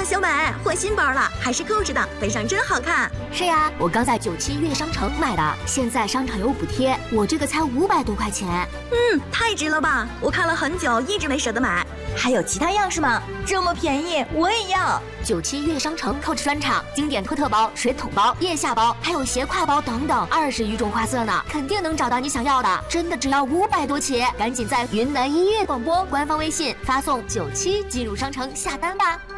小美换新包了，还是Coach的，背上真好看。 是呀，我刚在97悦商城买的，现在商场有补贴，我这个才500多块钱。 太值了吧！我看了很久，一直没舍得买。 还有其他样式吗？这么便宜，我也要。 97悦商城 Coach 专场，经典托特包、水桶包、腋下包，还有斜挎包等等，20余种花色呢，肯定能找到你想要的。真的只要500多起，赶紧在云南音乐广播官方微信发送97进入商城下单吧。